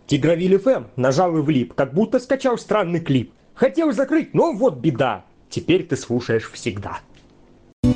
Тигровиль ФМ нажал и влип, как будто скачал странный клип. Хотел закрыть, но вот беда. Теперь ты слушаешь всегда.